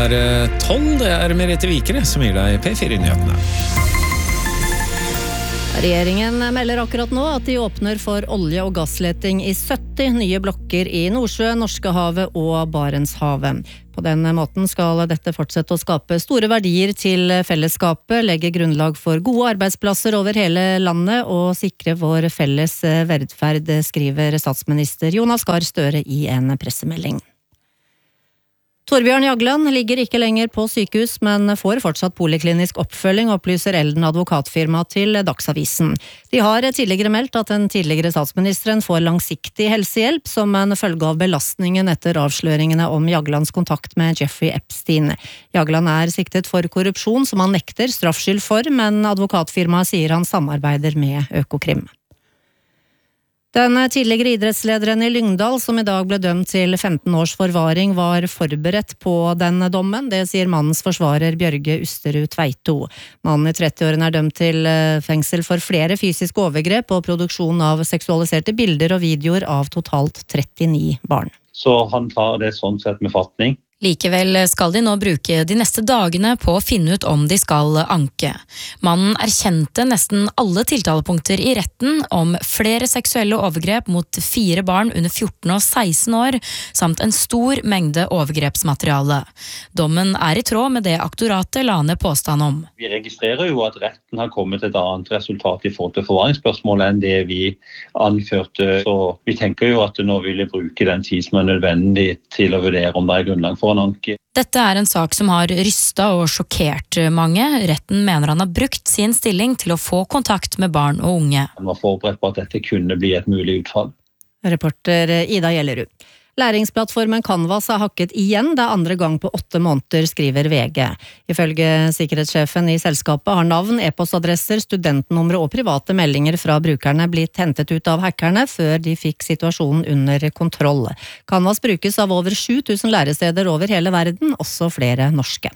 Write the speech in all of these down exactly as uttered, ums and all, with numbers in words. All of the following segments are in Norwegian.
Det er tolv, det er Merete Vikere som gir deg P fire-nyhetene. Regjeringen melder akkurat nå at de åpner for olje- og gassleting i sytti nye blokker i Nordsjø, Norskehavet og Barentshavet. På den måten skal dette fortsette å skape store verdier til fellesskapet, legge grunnlag for gode arbeidsplasser over hele landet og sikre vår felles velferd, skriver statsminister Jonas Gahr Støre i en pressemelding. Torbjørn Jagland ligger ikke lenger på sykehus, men får fortsatt poliklinisk oppfølging, opplyser Elden advokatfirma til Dagsavisen. De har tidligere meldt at den tidligere statsministeren får langsiktig helsehjelp som en følge av belastningen etter avsløringene om Jaglands kontakt med Jeffrey Epstein. Jagland er siktet for korrupsjon som han nekter straffskyld for, men advokatfirmaet sier han samarbeider med Økokrim. Den tidligere idrettslederen i Lyngdal, som i dag ble dømt til femten års forvaring, var forberedt på den dommen. Det sier mannens forsvarer Bjørge Usterud Tveito. Mannen i trettiårene er dømt til fengsel for flere fysiske overgrep og produksjon av seksualiserte bilder og videoer av totalt trettini barn. Så han tar det sånn sett med fatning. Likevel skal de nå bruke de neste dagene på å finne ut om de skal anke. Mannen erkjente nesten alle tiltalepunkter i retten om flere seksuelle overgrep mot fire barn under fjorten og seksten år, samt en stor mengde overgrepsmateriale. Dommen er i tråd med det aktoratet la ned påstand om. Vi registrerer jo at retten har kommet til et annet resultat i forhold til forvaringsspørsmålet enn det vi anførte. Så vi tenker jo at nå vil vi bruke den tid som er nødvendig til å vurdere om det er grunnlag for Dette er en sak som har rystet og sjokkert mange. Retten mener han har brukt sin stilling til å få kontakt med barn og unge. Han var forberedt på at dette kunne bli et mulig utfall. Reporter Ida Gjellerud. Læringsplattformen Canvas er hakket igjen, det er andre gang på åtte måneder, skriver V G. Ifølge sikkerhetssjefen i selskapet har navn, e-postadresser, studentnumre og private meldinger fra brukerne blitt hentet ut av hackerne før de fikk situasjonen under kontroll. Canvas brukes av over sju tusen læresteder over hele verden, også flere norske.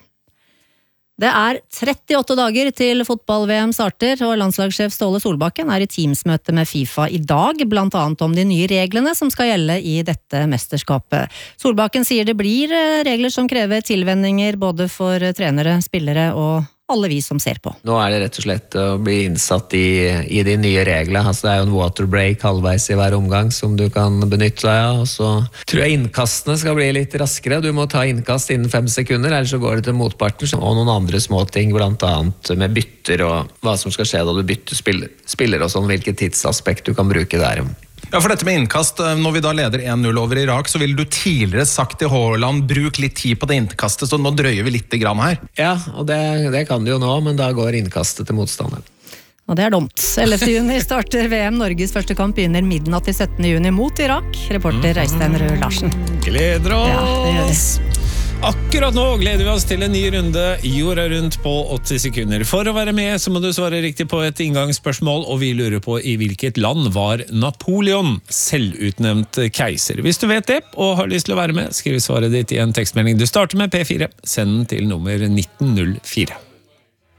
Det er trettiåtte dager til fotball-V M starter, og landslagssjef Ståle Solbakken er i Teams-møte med FIFA i dag, blant annet om de nye reglene som skal gjelde i dette mesterskapet. Solbakken sier det blir regler som krever tilvenninger både for trenere, spillere og alle vi som ser på. Nå er det rett og slett å bli innsatt i, i de nye reglene. Altså, det er jo en water break halvveis i hver omgang som du kan benytte deg av. Og så tror jeg innkastene skal bli litt raskere. Du må ta innkast innen fem sekunder, ellers så går det til motparten. Og noen andre små ting, blant annet med bytter og hva som skal skje da du bytter spiller, spiller og sånn, hvilket tidsaspekt du kan bruke der. Ja, for dette med innkast, når vi da leder en null over Irak, så ville du tidligere sagt til Haaland, bruk litt tid på det innkastet, så nå drøyer vi litt grann her. Ja, og det, det kan du jo nå, men da går innkastet til motstanderen. Og det er dumt. ellevte juni starter V M. Norges første kamp begynner midnatt til syttende juni mot Irak. Reporter Øystein Røe Larsen. Gleder oss! Ja, det gjør vi. Akkurat nå gleder vi oss til en ny runde jorda rundt på åtti sekunder. For å være med så må du svare riktig på et inngangsspørsmål, og vi lurer på i hvilket land var Napoleon selvutnevnt keiser. Hvis du vet det og har lyst til å være med, skriv svaret ditt i en tekstmelding. Du starter med P fire, send den til nummer nitten null fire.